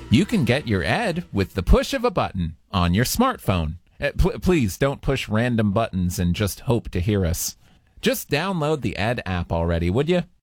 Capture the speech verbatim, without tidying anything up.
You can get your Ed with the push of a button on your smartphone. Uh, pl- please don't push random buttons and just hope to hear us. Just download the Ed app already, would you?